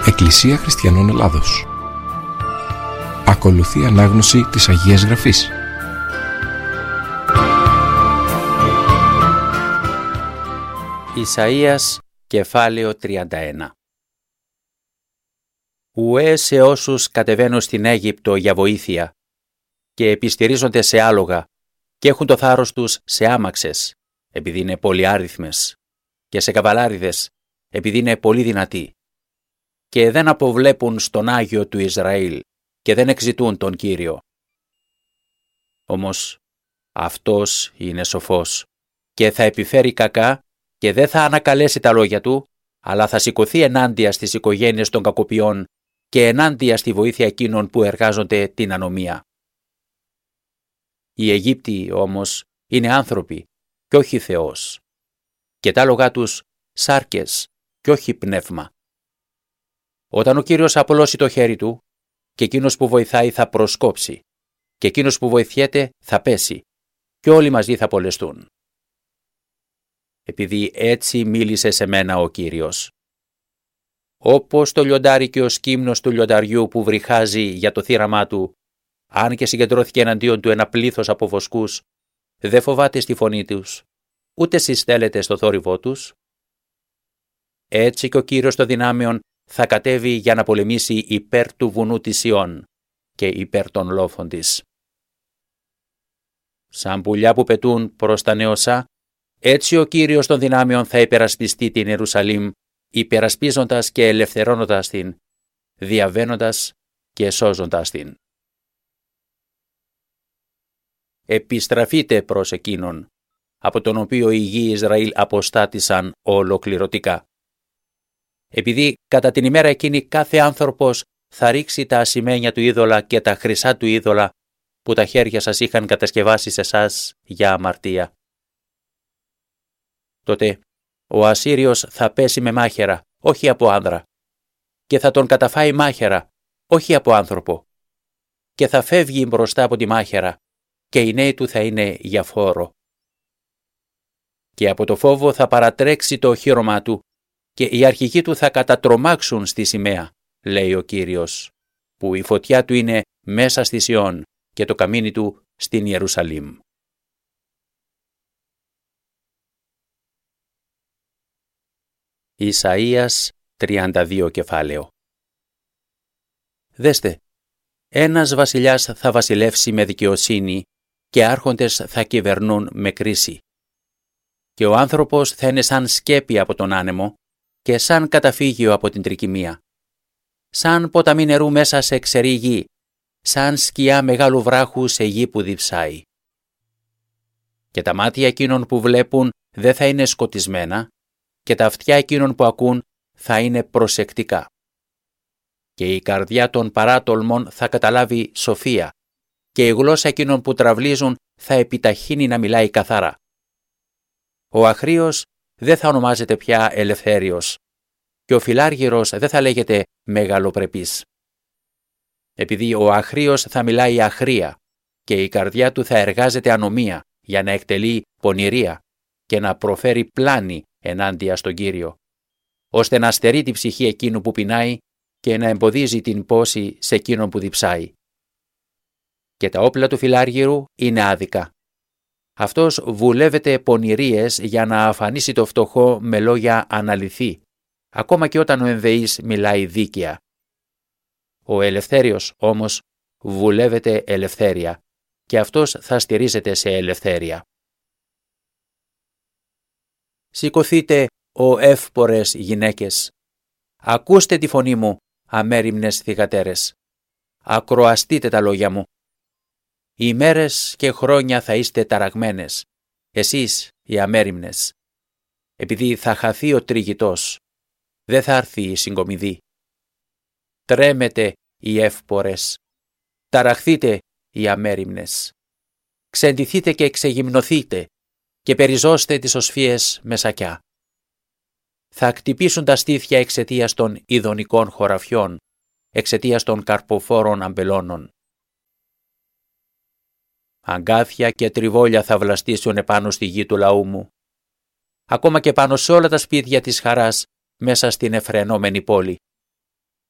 Εκκλησία Χριστιανών Ελλάδος. Ακολουθεί ανάγνωση της Αγίας Γραφής. Ισαΐας, κεφάλαιο 31. Ουέ σε όσους κατεβαίνουν στην Αίγυπτο για βοήθεια και επιστηρίζονται σε άλογα και έχουν το θάρρος τους σε άμαξες, επειδή είναι πολυάριθμες, και σε καβαλάριδες, επειδή είναι πολύ δυνατοί, και δεν αποβλέπουν στον Άγιο του Ισραήλ και δεν εξητούν τον Κύριο. Όμως αυτός είναι σοφός και θα επιφέρει κακά και δεν θα ανακαλέσει τα λόγια του, αλλά θα σηκωθεί ενάντια στις οικογένειες των κακοποιών και ενάντια στη βοήθεια εκείνων που εργάζονται την ανομία. Οι Αιγύπτιοι όμως είναι άνθρωποι και όχι Θεός, και τα λόγια τους σάρκες και όχι πνεύμα. Όταν ο Κύριος απολώσει το χέρι του, και εκείνος που βοηθάει θα προσκόψει, και εκείνος που βοηθιέται θα πέσει, και όλοι μαζί θα απολεστούν. Επειδή έτσι μίλησε σε μένα ο Κύριος. Όπως το λιοντάρι και ο σκύμνος του λιονταριού που βρυχάζει για το θύραμά του, αν και συγκεντρώθηκε εναντίον του ένα πλήθος από βοσκούς, δεν φοβάται στη φωνή τους, ούτε συστέλλεται στο θόρυβό τους. Έτσι και ο Κύριος των δυνάμεων θα κατέβει για να πολεμήσει υπέρ του βουνού της Σιών και υπέρ των λόφων της. Σαν πουλιά που πετούν προς τα νεοσά, έτσι ο Κύριος των δυνάμεων θα υπερασπιστεί την Ιερουσαλήμ, υπερασπίζοντας και ελευθερώνοντας την, διαβαίνοντας και σώζοντας την. Επιστραφείτε προς εκείνον, από τον οποίο οι γη Ισραήλ αποστάτησαν ολοκληρωτικά. Επειδή κατά την ημέρα εκείνη κάθε άνθρωπος θα ρίξει τα ασημένια του είδωλα και τα χρυσά του είδωλα που τα χέρια σας είχαν κατασκευάσει σε εσάς για αμαρτία. Τότε ο Ασσύριος θα πέσει με μάχαιρα, όχι από άνδρα, και θα τον καταφάει μάχαιρα, όχι από άνθρωπο, και θα φεύγει μπροστά από τη μάχαιρα, και οι νέοι του θα είναι για φόρο. Και από το φόβο θα παρατρέξει το οχύρωμά του, και οι αρχηγοί του θα κατατρομάξουν στη σημαία, λέει ο Κύριος, που η φωτιά του είναι μέσα στη Σιών και το καμίνι του στην Ιερουσαλήμ. Ισαΐας 32 κεφάλαιο. Δέστε, ένας βασιλιάς θα βασιλεύσει με δικαιοσύνη και άρχοντες θα κυβερνούν με κρίση. Και ο άνθρωπος θα είναι σαν σκέπη από τον άνεμο και σαν καταφύγιο από την τρικυμία. Σαν ποταμί νερού μέσα σε ξερή γη, σαν σκιά μεγάλου βράχου σε γη που διψάει. Και τα μάτια εκείνων που βλέπουν δεν θα είναι σκοτισμένα, και τα αυτιά εκείνων που ακούν θα είναι προσεκτικά. Και η καρδιά των παράτολμων θα καταλάβει σοφία, και η γλώσσα εκείνων που τραυλίζουν θα επιταχύνει να μιλάει καθαρά. Ο αχρίος δεν θα ονομάζεται πια ελευθέριος, και ο φιλάργυρος δεν θα λέγεται μεγαλοπρεπής. Επειδή ο αχρίος θα μιλάει αχρία, και η καρδιά του θα εργάζεται ανομία για να εκτελεί πονηρία και να προφέρει πλάνη ενάντια στον Κύριο, ώστε να στερεί την ψυχή εκείνου που πεινάει και να εμποδίζει την πόση σε εκείνον που διψάει. Και τα όπλα του φιλάργυρου είναι άδικα. Αυτός βουλεύεται πονηρίες για να αφανίσει το φτωχό με λόγια αναλυθή, ακόμα και όταν ο ενδεής μιλάει δίκαια. Ο ελευθέριος όμως βουλεύεται ελευθέρεια, και αυτός θα στηρίζεται σε ελευθέρεια. Σηκωθείτε, ο εύπορες γυναίκες. Ακούστε τη φωνή μου, αμέριμνες θυγατέρες. Ακροαστείτε τα λόγια μου. Οι μέρες και χρόνια θα είστε ταραγμένες, εσείς οι αμέριμνες, επειδή θα χαθεί ο τριγητός, δεν θα έρθει η συγκομιδή. Τρέμετε οι εύπορες, ταραχθείτε οι αμέριμνες. Ξεντηθείτε και ξεγυμνοθείτε και περιζώστε τις οσφίες με σακιά. Θα κτυπήσουν τα στήθια εξαιτίας των ειδονικών χωραφιών, εξαιτίας των καρποφόρων αμπελώνων. Αγκάθια και τριβόλια θα βλαστήσουν επάνω στη γη του λαού μου, ακόμα και πάνω σε όλα τα σπίτια της χαράς μέσα στην εφρενόμενη πόλη.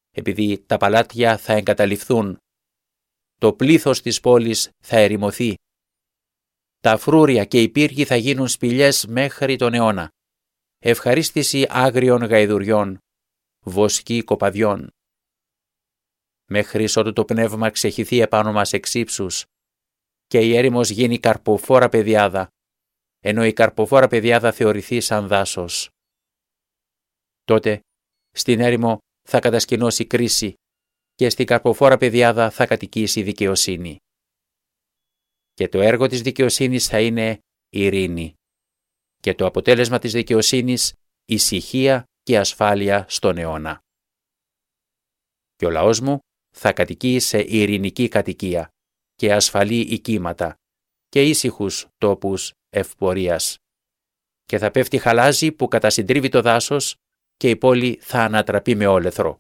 επειδή τα παλάτια θα εγκαταλειφθούν. Το πλήθος της πόλης θα ερημωθεί. Τα φρούρια και οι πύργοι θα γίνουν σπηλιές μέχρι τον αιώνα. Ευχαρίστηση άγριων γαϊδουριών, βοσκή κοπαδιών. Μέχρι ότου το πνεύμα ξεχυθεί επάνω μας εξ ύψους και η έρημος γίνει καρποφόρα πεδιάδα, ενώ η καρποφόρα πεδιάδα θεωρηθεί σαν δάσος. Τότε στην έρημο θα κατασκηνώσει κρίση και στην καρποφόρα πεδιάδα θα κατοικήσει δικαιοσύνη. Και το έργο της δικαιοσύνης θα είναι ειρήνη και το αποτέλεσμα της δικαιοσύνης ησυχία και ασφάλεια στον αιώνα. Και ο λαός μου θα κατοικεί σε ειρηνική κατοικία και ασφαλή οικίματα και ήσυχους τόπους ευπορίας. Και θα πέφτει χαλάζι που κατασυντρίβει το δάσος και η πόλη θα ανατραπεί με όλεθρο.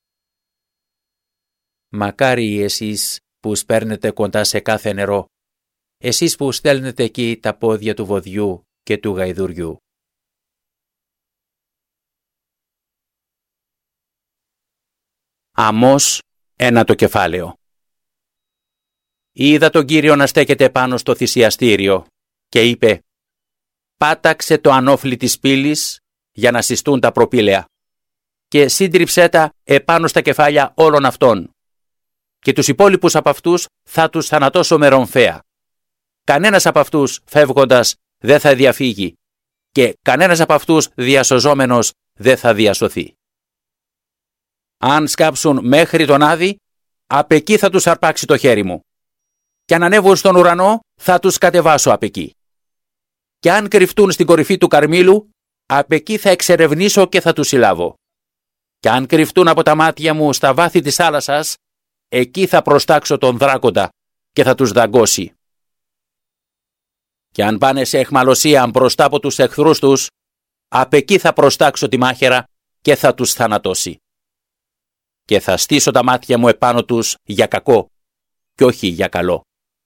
Μακάριοι εσείς που σπέρνετε κοντά σε κάθε νερό, εσείς που στέλνετε εκεί τα πόδια του βοδιού και του γαϊδουριού. Αμώς 1 κεφάλαιο. Είδα τον Κύριο να στέκεται πάνω στο θυσιαστήριο και είπε «Πάταξε το ανώφλι της πύλης για να συστούν τα προπήλαια και σύντριψέ τα επάνω στα κεφάλια όλων αυτών και τους υπόλοιπους από αυτούς θα τους θανατώσω με ρομφαία. Κανένας από αυτούς φεύγοντας δεν θα διαφύγει και κανένας από αυτούς διασωζόμενος δεν θα διασωθεί. Αν σκάψουν μέχρι τον Άδη, απ' εκεί θα τους αρπάξει το χέρι μου. Και αν ανέβουν στον ουρανό, θα τους κατεβάσω απ' εκεί. Και αν κρυφτούν στην κορυφή του Καρμήλου, απ' εκεί θα εξερευνήσω και θα τους συλλάβω. Και αν κρυφτούν από τα μάτια μου στα βάθη της θάλασσας, εκεί θα προστάξω τον δράκοντα και θα τους δαγκώσει. Και αν πάνε σε αιχμαλωσία μπροστά από τους εχθρούς τους, απ' εκεί θα προστάξω τη μάχαιρα και θα τους θανατώσει. Και θα στήσω τα μάτια μου επάνω τους για κακό και όχι για καλό.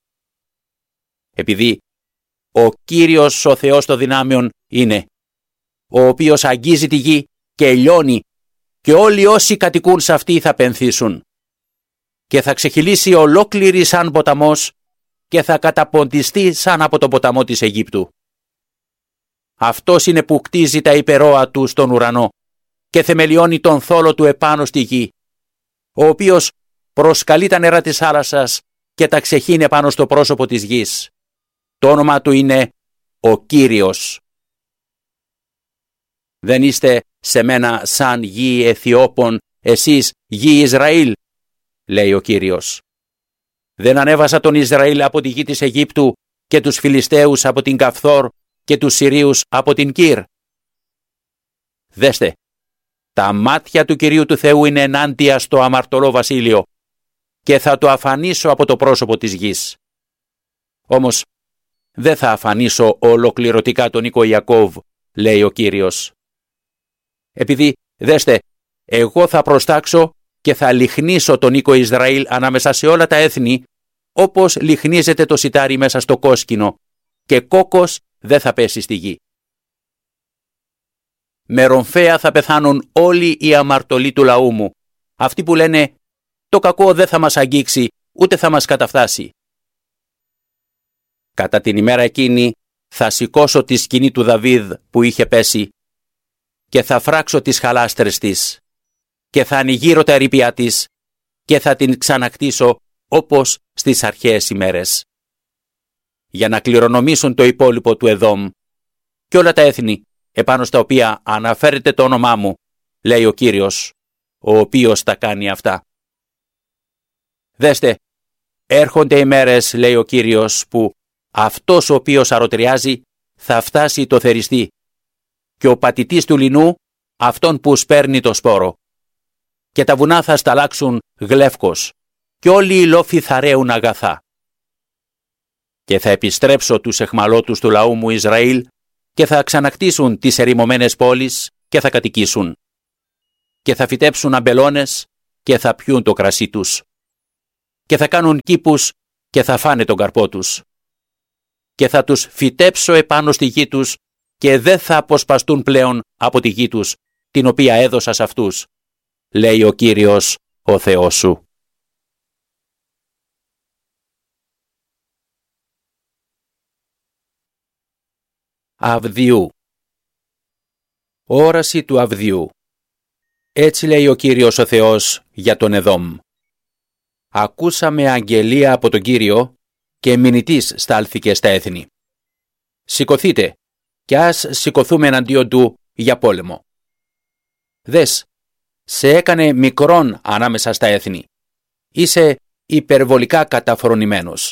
Επειδή ο Κύριος ο Θεός των δυνάμεων είναι, ο οποίος αγγίζει τη γη και λιώνει και όλοι όσοι κατοικούν σε αυτή θα πενθήσουν. Και θα ξεχυλήσει ολόκληρη σαν ποταμός και θα καταποντιστεί σαν από τον ποταμό της Αιγύπτου. Αυτός είναι που κτίζει τα υπερόα του στον ουρανό και θεμελιώνει τον θόλο του επάνω στη γη, ο οποίος προσκαλεί τα νερά της θάλασσας και τα ξεχύνει επάνω στο πρόσωπο της γης. Το όνομα του είναι ο Κύριος. Δεν είστε σε μένα σαν γη Αιθιώπων, εσείς γη Ισραήλ, λέει ο Κύριος. Δεν ανέβασα τον Ισραήλ από τη γη της Αιγύπτου και τους Φιλιστέους από την Καφθόρ και τους Συρίους από την Κύρ. Δέστε, τα μάτια του Κυρίου του Θεού είναι ενάντια στο αμαρτωλό βασίλειο και θα το αφανίσω από το πρόσωπο της γης. Όμως δεν θα αφανίσω ολοκληρωτικά τον οίκο Ιακώβ, λέει ο Κύριος. Επειδή, δέστε, εγώ θα προστάξω και θα λιχνίσω τον οίκο Ισραήλ ανάμεσα σε όλα τα έθνη, όπως λιχνίζεται το σιτάρι μέσα στο κόσκινο, και κόκκος δεν θα πέσει στη γη. Με ρομφαία θα πεθάνουν όλοι οι αμαρτωλοί του λαού μου, αυτοί που λένε «Το κακό δεν θα μας αγγίξει, ούτε θα μας καταφτάσει». Κατά την ημέρα εκείνη θα σηκώσω τη σκηνή του Δαβίδ που είχε πέσει και θα φράξω τις χαλάστρες της και θα ανοιγείρω τα ερείπια της και θα την ξανακτήσω όπως στις αρχαίες ημέρες, για να κληρονομήσουν το υπόλοιπο του Εδόμ και όλα τα έθνη επάνω στα οποία αναφέρεται το όνομά μου, λέει ο Κύριος, ο οποίος τα κάνει αυτά. Δέστε, έρχονται ημέρες, λέει ο Κύριος, που αυτός ο οποίος αρωτριάζει θα φτάσει το θεριστή και ο πατητής του λινού αυτόν που σπέρνει το σπόρο. Και τα βουνά θα σταλάξουν γλεύκος και όλοι οι λόφοι θα ρέουν αγαθά. Και θα επιστρέψω τους αιχμαλώτους του λαού μου Ισραήλ και θα ξανακτήσουν τις ερημωμένες πόλεις και θα κατοικήσουν. Και θα φυτέψουν αμπελώνες και θα πιούν το κρασί τους. Και θα κάνουν κήπους και θα φάνε τον καρπό τους. Και θα τους φυτέψω επάνω στη γη τους και δεν θα αποσπαστούν πλέον από τη γη τους, την οποία έδωσα σε αυτούς. λέει ο Κύριος, ο Θεός σου. Αβδιού. Όραση του Αβδιού. Έτσι λέει ο Κύριος ο Θεός για τον Εδόμ. Ακούσαμε αγγελία από τον Κύριο και μηνυτής στάλθηκε στα έθνη. Σηκωθείτε κι ας σηκωθούμε εναντίον του για πόλεμο. Δες, σε έκανε μικρόν ανάμεσα στα έθνη. Είσαι υπερβολικά καταφρονημένος.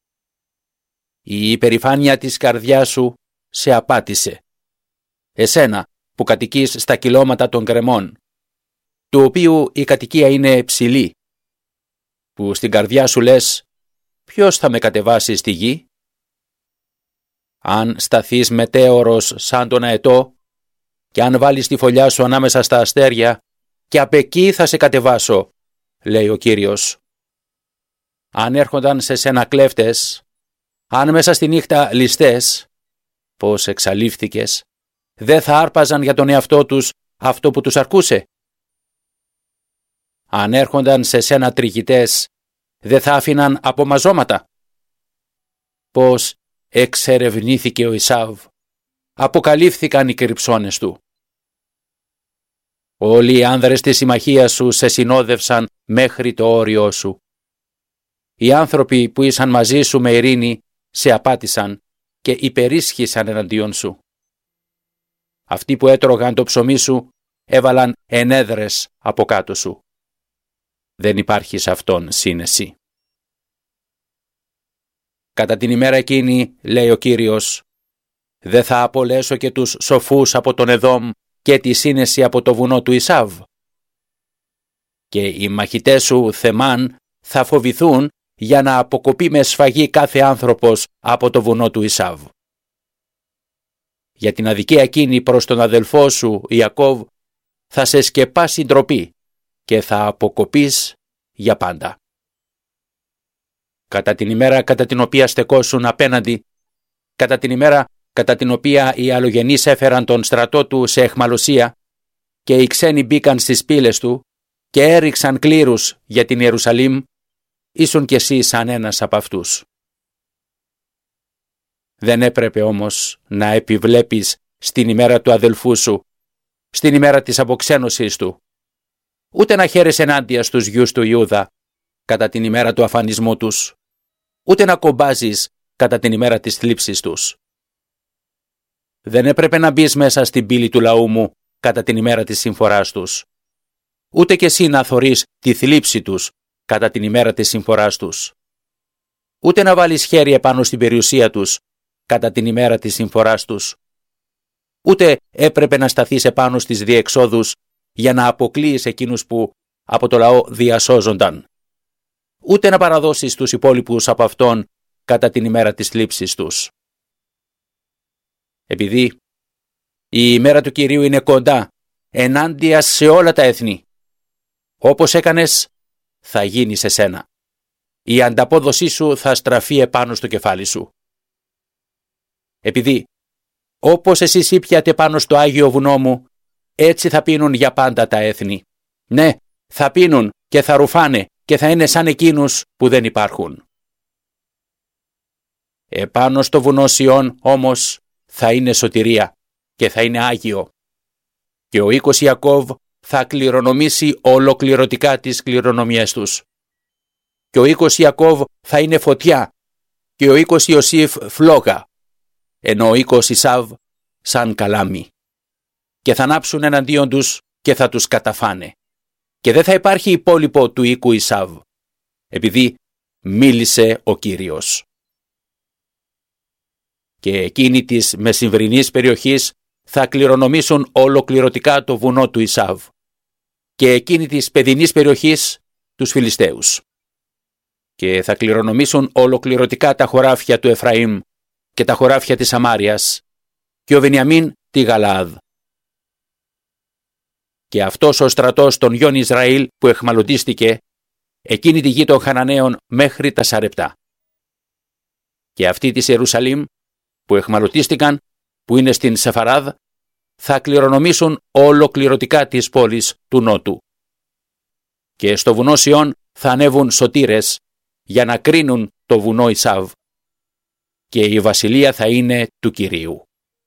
Η υπερηφάνεια της καρδιάς σου σε απάτησε. Εσένα που κατοικείς στα κυλώματα των γκρεμών, του οποίου η κατοικία είναι ψηλή, που στην καρδιά σου λες, ποιος θα με κατεβάσει στη γη? Αν σταθείς μετέωρος σαν τον αετό και αν βάλεις τη φωλιά σου ανάμεσα στα αστέρια, και απ' εκεί θα σε κατεβάσω, λέει ο Κύριος. Αν έρχονταν σε σένα κλέφτες, αν μέσα στη νύχτα ληστές, πως εξαλείφθηκες, δεν θα άρπαζαν για τον εαυτό τους αυτό που τους αρκούσε? Αν έρχονταν σε σένα τριγητές, δεν θα άφηναν απομαζώματα? Πως εξερευνήθηκε ο Ισάβ, αποκαλύφθηκαν οι κρυψώνες του. Όλοι οι άνδρες της συμμαχίας σου σε συνόδευσαν μέχρι το όριό σου. Οι άνθρωποι που ήσαν μαζί σου με ειρήνη σε απάτησαν και υπερίσχυσαν εναντίον σου. Αυτοί που έτρωγαν το ψωμί σου έβαλαν ενέδρες από κάτω σου. Δεν υπάρχει σε αυτόν σύνεση. Κατά την ημέρα εκείνη, λέει ο Κύριος, δεν θα απολέσω και τους σοφούς από τον Εδόμ και τη σύνεση από το βουνό του Ισάβ. Και οι μαχητές σου Θεμάν θα φοβηθούν για να αποκοπεί με σφαγή κάθε άνθρωπος από το βουνό του Ισάβ. Για την αδικία εκείνη προς τον αδελφό σου Ιακώβ θα σε σκεπάσει ντροπή και θα αποκοπείς για πάντα. Κατά την ημέρα κατά την οποία στεκόσουν απέναντι, κατά την ημέρα κατά την οποία οι αλλογενείς έφεραν τον στρατό του σε αιχμαλωσία και οι ξένοι μπήκαν στις πύλες του και έριξαν κλήρους για την Ιερουσαλήμ, ήσουν κι εσύ σαν ένας από αυτούς. Δεν έπρεπε όμως να επιβλέπεις στην ημέρα του αδελφού σου, στην ημέρα της αποξένωσής του, ούτε να χαίρεσαι ενάντια στους γιους του Ιούδα κατά την ημέρα του αφανισμού τους, ούτε να κομπάζεις κατά την ημέρα της θλίψης τους. Δεν έπρεπε να μπεις μέσα στην πύλη του λαού μου κατά την ημέρα της συμφοράς τους, ούτε κι εσύ να θωρείς τη θλίψη τους κατά την ημέρα της συμφοράς τους, ούτε να βάλεις χέρι επάνω στην περιουσία τους κατά την ημέρα της συμφοράς τους, ούτε έπρεπε να σταθείς επάνω στις διεξόδους για να αποκλείεις εκείνους που από το λαό διασώζονταν, ούτε να παραδώσεις τους υπόλοιπους από αυτόν κατά την ημέρα της θλίψης τους. Επειδή η ημέρα του Κυρίου είναι κοντά ενάντια σε όλα τα έθνη, όπως έκανες θα γίνει σε σένα. Η ανταπόδοσή σου θα στραφεί επάνω στο κεφάλι σου. Επειδή όπως εσείς ήπιατε πάνω στο Άγιο Βουνό μου, έτσι θα πίνουν για πάντα τα έθνη. Ναι, θα πίνουν και θα ρουφάνε και θα είναι σαν εκείνους που δεν υπάρχουν. Επάνω στο βουνό Σιών όμως θα είναι σωτηρία και θα είναι Άγιο. Και ο οίκος Ιακώβ θα κληρονομήσει ολοκληρωτικά τις κληρονομιές τους. Και ο οίκος Ιακώβ θα είναι φωτιά και ο οίκος Ιωσήφ φλόγα, ενώ ο οίκος Ισάβ σαν καλάμι. Και θα ανάψουν εναντίον τους και θα τους καταφάνε. Και δεν θα υπάρχει υπόλοιπο του οίκου Ισάβ, επειδή μίλησε ο Κύριος. Και εκείνοι της μεσημβρινής περιοχής θα κληρονομήσουν ολοκληρωτικά το βουνό του Ισάβ και εκείνοι της παιδινής περιοχής τους Φιλιστέους. Και θα κληρονομήσουν ολοκληρωτικά τα χωράφια του Εφραήμ και τα χωράφια της Σαμάριας και ο Βενιαμίν τη Γαλαάδ. Και αυτός ο στρατός των γιών Ισραήλ που εχμαλωτίστηκε, εκείνη τη γη των Χαναναίων μέχρι τα Σαρεπτά. Και αυτοί της Ιερουσαλήμ που εχμαλωτίστηκαν, που είναι στην Σεφαράδ, θα κληρονομήσουν ολοκληρωτικά τις πόλεις του Νότου και στο βουνό Σιών θα ανέβουν σωτήρες για να κρίνουν το βουνό Ισάβ και η βασιλεία θα είναι του Κυρίου.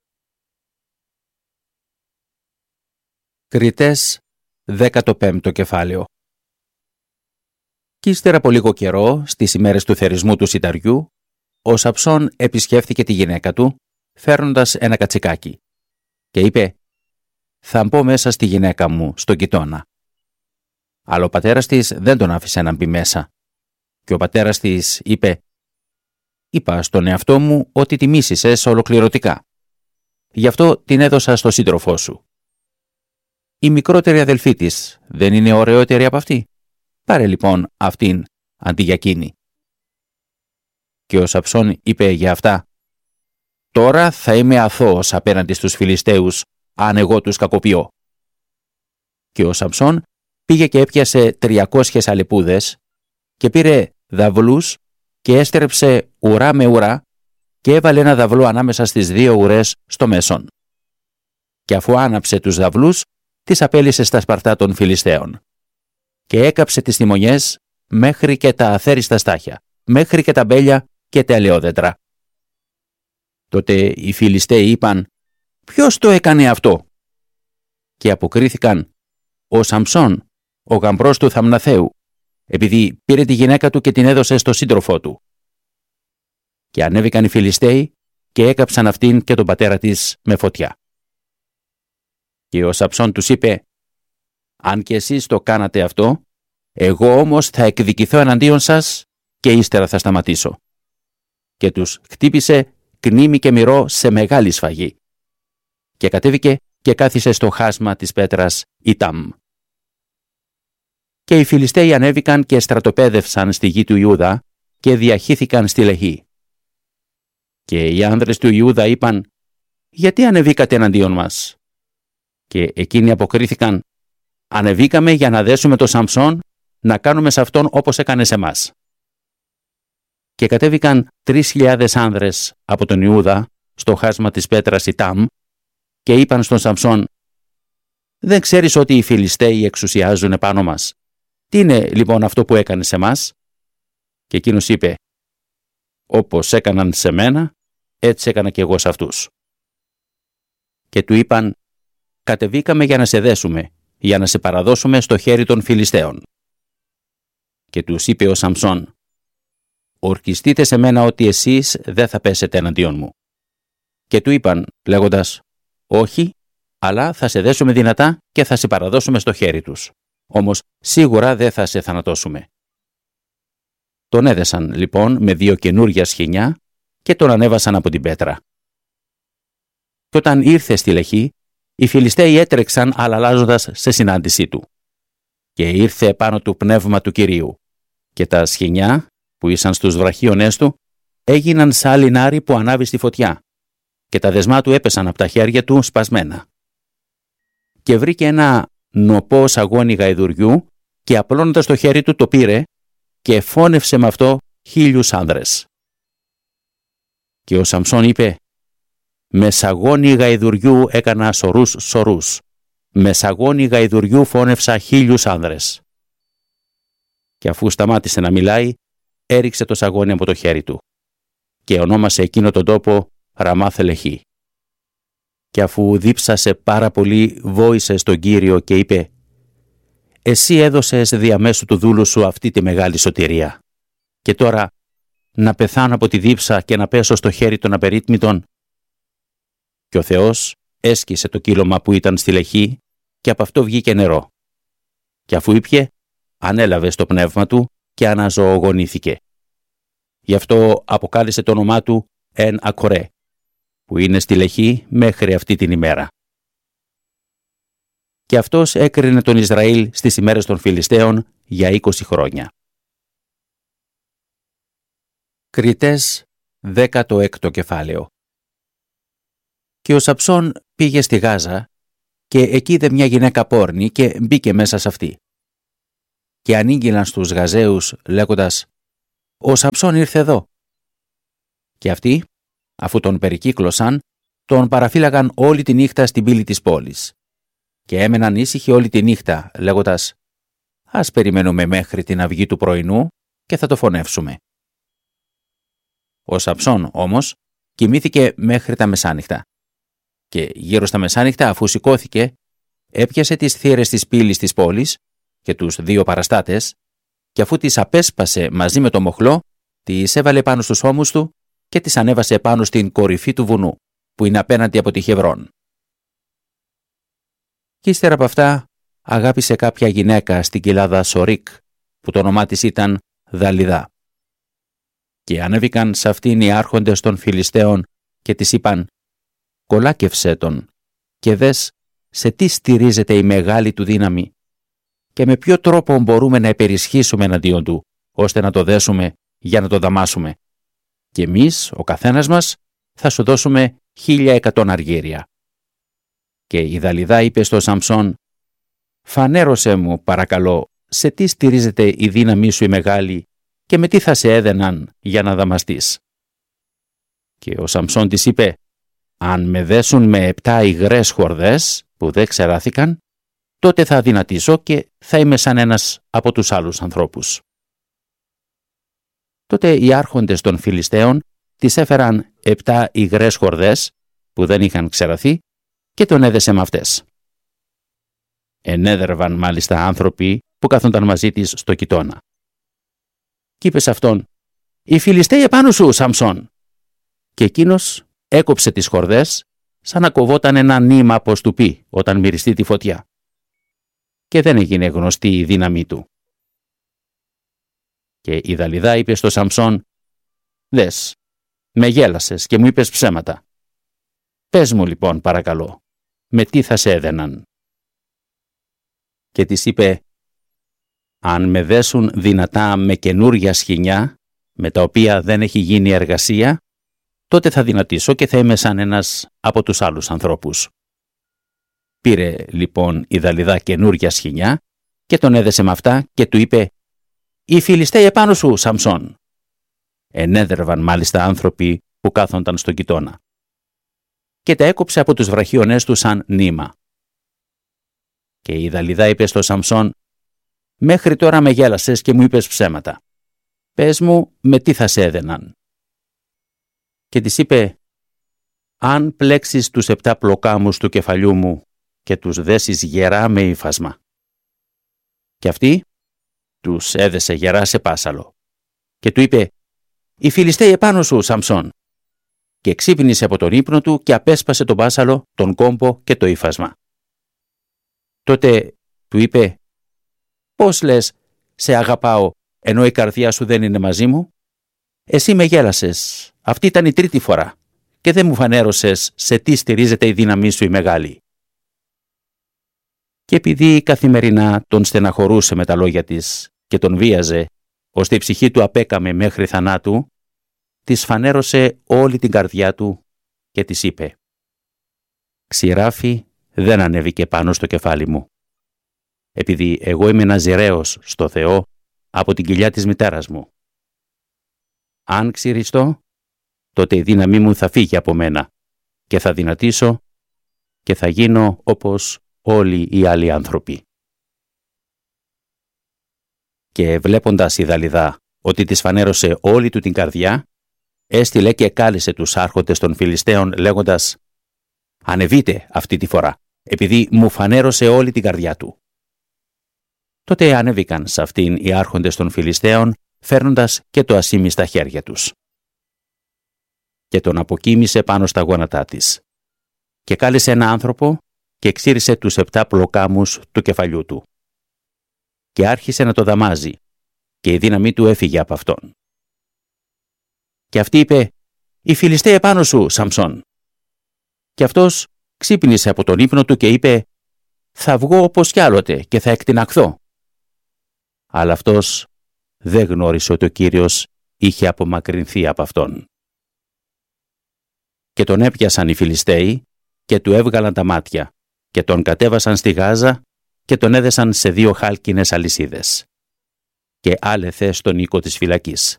Κριτές 15ο κεφάλαιο. Κι ύστερα από λίγο καιρό, στις ημέρες του θερισμού του σιταριού, ο Σαμψών επισκέφθηκε τη γυναίκα του, φέρνοντας ένα κατσικάκι, και είπε «Θα μπω μέσα στη γυναίκα μου, στον κοιτώνα». Αλλά ο πατέρας της δεν τον άφησε να μπει μέσα. Και ο πατέρας της είπε «Είπα στον εαυτό μου ότι τη μίσησες ολοκληρωτικά. Γι' αυτό την έδωσα στο σύντροφό σου. Η μικρότερη αδελφή της δεν είναι ωραιότερη από αυτή? Πάρε λοιπόν αυτήν αντί για εκείνη». Και ο Σαμψών είπε για αυτά «Τώρα θα είμαι αθώος απέναντι στους Φιλιστέους, αν εγώ τους κακοποιώ». Και ο Σαμψών πήγε και έπιασε 300 αλεπούδες και πήρε δαυλούς και έστρεψε ουρά με ουρά και έβαλε ένα δαυλό ανάμεσα στις δύο ουρές στο μέσον. Και αφού άναψε τους δαυλούς, τις απέλυσε στα σπαρτά των Φιλιστέων. Και έκαψε τις τιμονιές μέχρι και τα αθέριστα στάχια, μέχρι και τα μπέλια και τα ελαιόδεντρα. Τότε οι Φιλιστέοι είπαν «Ποιος το έκανε αυτό?» Και αποκρίθηκαν «Ο Σαμψών, ο γαμπρός του Θαμναθαίου, επειδή πήρε τη γυναίκα του και την έδωσε στο σύντροφό του». Και ανέβηκαν οι Φιλιστέοι και έκαψαν αυτήν και τον πατέρα της με φωτιά. Και ο Σαμψών τους είπε «Αν και εσείς το κάνατε αυτό, εγώ όμως θα εκδικηθώ εναντίον σας και ύστερα θα σταματήσω». Και τους χτύπησε κνήμι και μυρό σε μεγάλη σφαγή. Και κατέβηκε και κάθισε στο χάσμα της πέτρας Ιτάμ. Και οι Φιλιστέοι ανέβηκαν και στρατοπέδευσαν στη γη του Ιούδα και διαχύθηκαν στη Λεχή. Και οι άνδρες του Ιούδα είπαν «Γιατί ανεβήκατε εναντίον μας?» Και εκείνοι αποκρίθηκαν «Ανεβήκαμε για να δέσουμε το Σαμψόν, να κάνουμε σε αυτόν όπως έκανε σε μας». Και κατέβηκαν 3.000 άνδρες από τον Ιούδα στο χάσμα της πέτρας Ιτάμ και είπαν στον Σαμψόν «Δεν ξέρεις ότι οι Φιλιστέοι εξουσιάζουν επάνω μας? Τι είναι λοιπόν αυτό που έκανε σε μας?» Και εκείνος είπε «Όπως έκαναν σε μένα, έτσι έκανα και εγώ σε αυτούς». Και του είπαν «Κατεβήκαμε για να σε δέσουμε, για να σε παραδώσουμε στο χέρι των Φιλιστέων». Και τους είπε ο Σαμψών «Ορκιστείτε σε μένα ότι εσείς δεν θα πέσετε εναντίον μου». Και του είπαν λέγοντας «Όχι, αλλά θα σε δέσουμε δυνατά και θα σε παραδώσουμε στο χέρι τους. Όμως σίγουρα δεν θα σε θανατώσουμε». Τον έδεσαν λοιπόν με 2 καινούρια σχοινιά και τον ανέβασαν από την πέτρα. Και όταν ήρθε στη Λεχή, οι Φιλιστέοι έτρεξαν αλλάζοντας σε συνάντησή του. Και ήρθε πάνω του πνεύμα του Κυρίου. Και τα σχοινιά που ήσαν στους βραχίονές του έγιναν σαν λινάρι που ανάβει στη φωτιά. Και τα δεσμά του έπεσαν από τα χέρια του σπασμένα. Και βρήκε ένα νοπό σαγόνι γαϊδουριού και απλώνοντας το χέρι του το πήρε και φώνευσε με αυτό 1.000 άνδρες. Και ο Σαμψών είπε «Με σαγόνι γαϊδουριού έκανα σωρούς. Με σαγόνι γαϊδουριού φώνευσα 1.000 άνδρες». Και αφού σταμάτησε να μιλάει, έριξε το σαγόνι από το χέρι του και ονόμασε εκείνο τον τόπο Ραμάθ Λεχή. Και αφού δίψασε πάρα πολύ, βόησε στον Κύριο και είπε «Εσύ έδωσες διαμέσου του δούλου σου αυτή τη μεγάλη σωτηρία. Και τώρα να πεθάνω από τη δίψα και να πέσω στο χέρι των απερίτμητων?» Και ο Θεός έσκησε το κύλωμα που ήταν στη Λεχή και από αυτό βγήκε νερό. Και αφού ήπιε, ανέλαβε στο πνεύμα του και αναζωογονήθηκε. Γι' αυτό αποκάλεσε το όνομά του Εν Ακορέ, που είναι στη Λεχή μέχρι αυτή την ημέρα. Και αυτός έκρινε τον Ισραήλ στις ημέρες των Φιλιστέων για 20 χρόνια. Κριτές 16ο κεφάλαιο. Και ο Σαμψών πήγε στη Γάζα και εκεί είδε μια γυναίκα πόρνη και μπήκε μέσα σε αυτή. Και ανήγγυλαν στους Γαζαίους λέγοντας «Ο Σαμψών ήρθε εδώ». Και αυτοί, αφού τον περικύκλωσαν, τον παραφύλαγαν όλη τη νύχτα στην πύλη της πόλης. Και έμεναν ήσυχοι όλη τη νύχτα λέγοντας Ας περιμένουμε μέχρι την αυγή του πρωινού και θα το φωνεύσουμε. Ο Σαμψών όμως κοιμήθηκε μέχρι τα μεσάνυχτα και γύρω στα μεσάνυχτα, αφού σηκώθηκε, έπιασε τις θύρες της πύλης της πόλης και τους 2 παραστάτες και αφού τις απέσπασε μαζί με το μοχλό, τις έβαλε πάνω στους ώμους του και τις ανέβασε πάνω στην κορυφή του βουνού, που είναι απέναντι από τη Χεβρών. Κι ύστερα από αυτά αγάπησε κάποια γυναίκα στην κοιλάδα Σορίκ, που το όνομά της ήταν Δαλιδά. Και ανέβηκαν σε αυτήν οι άρχοντες των Φιλιστέων και της είπαν: «Κολάκευσέ τον και δες σε τι στηρίζεται η μεγάλη του δύναμη και με ποιο τρόπο μπορούμε να υπερισχύσουμε εναντίον του, ώστε να το δέσουμε για να το δαμάσουμε. Και εμείς, ο καθένας μας, θα σου δώσουμε 1.100 αργύρια». Και η Δαλιδά είπε στο Σαμψόν: «Φανέρωσέ μου, παρακαλώ, σε τι στηρίζεται η δύναμή σου η μεγάλη και με τι θα σε έδαιναν για να δαμαστείς». Και ο Σαμψόν της είπε: «Αν με δέσουν με 7 υγρές χορδές που δεν ξεράθηκαν, τότε θα αδυνατήσω και θα είμαι σαν ένας από τους άλλους ανθρώπους». Τότε οι άρχοντες των Φιλιστέων της έφεραν 7 υγρές χορδές που δεν είχαν ξεραθεί και τον έδεσε με αυτές. Ενέδρευαν μάλιστα άνθρωποι που κάθονταν μαζί της στο κοιτώνα. Κι είπε σε αυτόν: «Οι Φιλιστέοι επάνω σου, Σαμψόν». Και εκείνος έκοψε τις χορδές σαν να κοβόταν ένα νήμα από στουπί όταν μυριστεί τη φωτιά. Και δεν έγινε γνωστή η δύναμή του. Και η Δαλιδά είπε στο Σαμψόν: «Δες, με γέλασες και μου είπες ψέματα. Πες μου λοιπόν, παρακαλώ, με τι θα σε έδαιναν». Και της είπε: «Αν με δέσουν δυνατά με καινούρια σχοινιά, με τα οποία δεν έχει γίνει εργασία, τότε θα δυνατήσω και θα είμαι σαν ένας από τους άλλους ανθρώπους». Πήρε λοιπόν η Δαλιδά καινούρια σχοινιά και τον έδεσε με αυτά και του είπε: «Οι Φιλιστέοι επάνω σου, Σαμψόν». Ενέδρευαν μάλιστα άνθρωποι που κάθονταν στον κοιτώνα. Και τα έκοψε από τους βραχίονές του σαν νήμα. Και η Δαλιδά είπε στο Σαμψόν: «Μέχρι τώρα με γέλασες και μου είπες ψέματα. Πες μου με τι θα σε έδαιναν». Και της είπε: «Αν πλέξεις τους 7 πλοκάμους του κεφαλιού μου και τους δέσεις γερά με ύφασμα». Και αυτή τους έδεσε γερά σε πάσαλο. Και του είπε: «Οι Φιλιστέοι επάνω σου, Σαμψόν». Και ξύπνησε από τον ύπνο του και απέσπασε τον πάσαλο, τον κόμπο και το ύφασμα. Τότε του είπε: «Πώς λες, σε αγαπάω, ενώ η καρδιά σου δεν είναι μαζί μου? Εσύ με γέλασες, αυτή ήταν η 3η φορά, και δεν μου φανέρωσες σε τι στηρίζεται η δύναμή σου η μεγάλη». Και επειδή καθημερινά τον στεναχωρούσε με τα λόγια της και τον βίαζε, ώστε η ψυχή του απέκαμε μέχρι θανάτου, της φανέρωσε όλη την καρδιά του και της είπε: «Ξηράφι δεν ανέβηκε πάνω στο κεφάλι μου, επειδή εγώ είμαι ναζιραίος στο Θεό από την κοιλιά της μητέρας μου. Αν ξυριστώ, τότε η δύναμή μου θα φύγει από μένα και θα δυνατήσω και θα γίνω όπως όλοι οι άλλοι άνθρωποι». Και βλέποντας η Δαλιδά ότι της φανέρωσε όλη του την καρδιά, έστειλε και κάλεσε τους άρχοντες των Φιλιστέων λέγοντας: «Ανεβείτε αυτή τη φορά, επειδή μου φανέρωσε όλη την καρδιά του». Τότε ανέβηκαν σε αυτήν οι άρχοντες των Φιλιστέων, φέρνοντας και το ασίμι στα χέρια τους. Και τον αποκοίμησε πάνω στα γόνατά της. Και κάλεσε ένα άνθρωπο και ξύρισε τους 7 πλοκάμους του κεφαλιού του. Και άρχισε να το δαμάζει, και η δύναμή του έφυγε από αυτόν. Και αυτή είπε: «Οι Φιλιστέοι επάνω σου, Σαμψόν». Και αυτός ξύπνησε από τον ύπνο του και είπε: «Θα βγω όπως κι άλλοτε και θα εκτιναχθώ». Αλλά αυτός δεν γνώρισε ότι ο Κύριος είχε απομακρυνθεί από αυτόν. Και τον έπιασαν οι Φιλιστέοι και του έβγαλαν τα μάτια και τον κατέβασαν στη Γάζα και τον έδεσαν σε 2 χάλκινες αλυσίδες και άλεθε στον οίκο της φυλακής.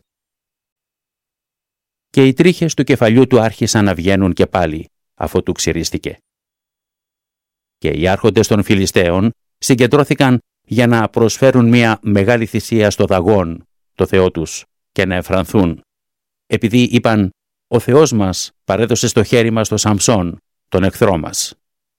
Και οι τρίχες του κεφαλιού του άρχισαν να βγαίνουν και πάλι, αφού του ξυρίστηκε. Και οι άρχοντες των Φιλιστέων συγκεντρώθηκαν για να προσφέρουν μια μεγάλη θυσία στο Δαγών, το Θεό τους, και να εφρανθούν, επειδή είπαν «Ο Θεός μας παρέδωσε στο χέρι μας τον Σαμψόν, τον εχθρό μας».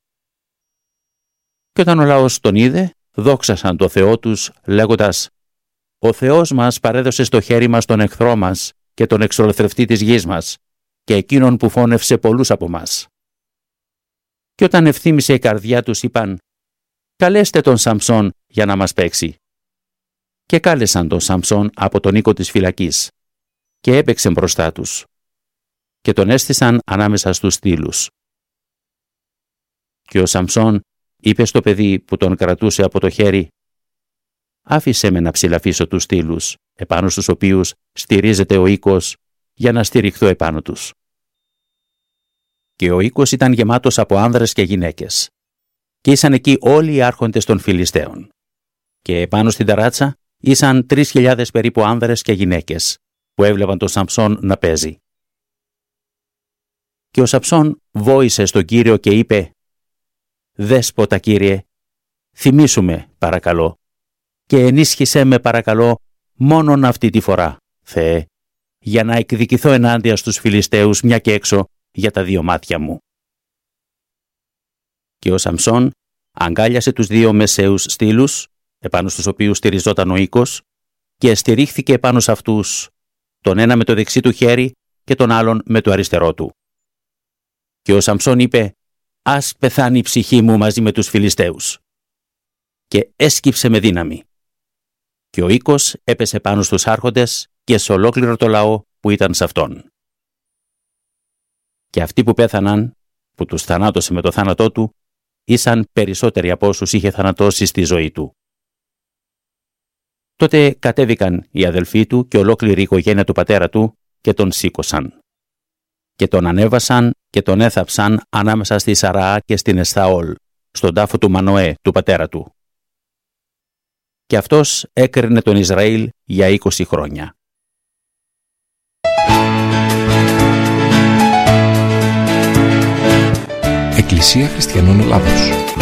Και όταν ο λαός τον είδε, δόξασαν το Θεό τους, λέγοντας «Ο Θεός μας παρέδωσε στο χέρι μας τον εχθρό μας και τον εξολοθρευτή της γης μας και εκείνον που φώνευσε πολλούς από μας». Και όταν ευθύμησε η καρδιά τους, είπαν «Καλέστε τον Σαμψόν για να μας παίξει». Και κάλεσαν τον Σαμψόν από τον οίκο της φυλακής και έπαιξε μπροστά τους και τον έστησαν ανάμεσα στους στήλους. Και ο Σαμψόν είπε στο παιδί που τον κρατούσε από το χέρι «Άφησέ με να ψηλαφίσω τους στήλους, επάνω στους οποίους στηρίζεται ο οίκος, για να στηριχθώ επάνω τους». Και ο οίκος ήταν γεμάτος από άνδρες και γυναίκες. Και ήσαν εκεί όλοι οι άρχοντες των Φιλιστέων. Και επάνω στην ταράτσα ήσαν 3.000 περίπου άνδρες και γυναίκες, που έβλεπαν τον Σαμψόν να παίζει. Και ο Σαμψόν βόησε στον Κύριο και είπε «Δέσποτα, Κύριε, θυμήσου με, παρακαλώ, και ενίσχυσέ με, παρακαλώ, μόνον αυτή τη φορά, Θεέ, για να εκδικηθώ ενάντια στους Φιλιστέους μια και έξω για τα 2 μάτια μου». Και ο Σαμψόν αγκάλιασε τους 2 μεσαίους στήλους, επάνω στους οποίους στηριζόταν ο οίκος, και στηρίχθηκε επάνω σε αυτούς, τον ένα με το δεξί του χέρι και τον άλλον με το αριστερό του. Και ο Σαμψόν είπε «Ας πεθάνει η ψυχή μου μαζί με τους Φιλιστέους». Και έσκυψε με δύναμη. Και ο οίκος έπεσε πάνω στους άρχοντες και σε ολόκληρο το λαό που ήταν σε αυτόν. Και αυτοί που πέθαναν, που τους θανάτωσε με το θάνατό του, ήσαν περισσότεροι από όσους είχε θανατώσει στη ζωή του. Τότε κατέβηκαν οι αδελφοί του και ολόκληρη η οικογένεια του πατέρα του και τον σήκωσαν. Και τον ανέβασαν και τον έθαψαν ανάμεσα στη Σαραά και στην Εσθαόλ, στον τάφο του Μανοέ, του πατέρα του. Και αυτός έκρινε τον Ισραήλ για 20 χρόνια. Εκκλησία Χριστιανών Ελλάδος.